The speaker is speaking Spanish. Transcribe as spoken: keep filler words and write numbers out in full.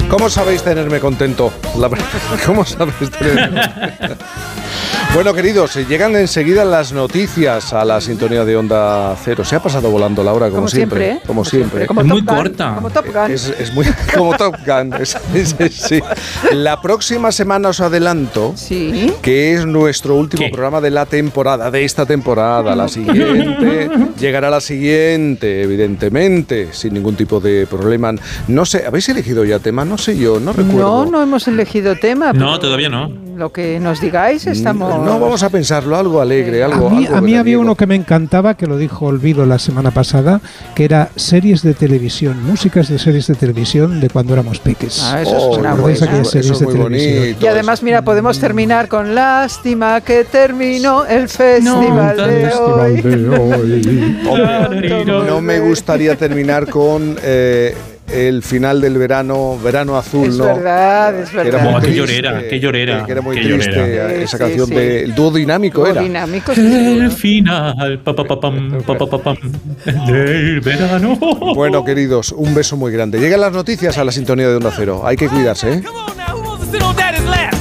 ¿Cómo sabéis tenerme contento? La... ¿Cómo sabéis tenerme contento? Bueno, queridos, llegan enseguida las noticias a la sintonía de Onda Cero. Se ha pasado volando la hora, como, como siempre, siempre. Como, como siempre. Como es muy Gun, corta. Como Top Gun. Es, es muy como Top Gun. Es, es, es, sí. La próxima semana os adelanto ¿Sí? que es nuestro último ¿Qué? programa de la temporada, de esta temporada. La siguiente llegará la siguiente, evidentemente, sin ningún tipo de problema. No sé, ¿habéis elegido ya tema? No sé yo, no recuerdo. No, no hemos elegido tema. No, todavía no. Lo que nos digáis estamos... No, vamos a pensarlo, algo alegre, algo... A mí, algo a mí había veraniego. uno que me encantaba, que lo dijo Olvido la semana pasada, que era series de televisión, músicas de series de televisión de cuando éramos peques. Ah, eso Oh, es una ¿recordáis buena. aquellas series Eso es de muy televisión? bonito. Y además, mira, podemos terminar con lástima que terminó el festival No, de hoy. de hoy. No, no me gustaría terminar con eh, el final del verano, verano azul, Es ¿no? verdad, es Que era verdad. muy Buah, qué triste, llorera, qué llorera, Que era muy qué triste llorera. esa Sí, canción sí, del sí. dúo dinámico, Dúo era. dinámico, sí, El seguro. final pa, pa, pa, pam, pa, pa, pa, pam, del verano. Bueno, queridos, un beso muy grande. Llegan las noticias a la sintonía de Onda Cero. Hay que cuidarse, ¿eh? Come on now, who wants to sit on daddy's lap?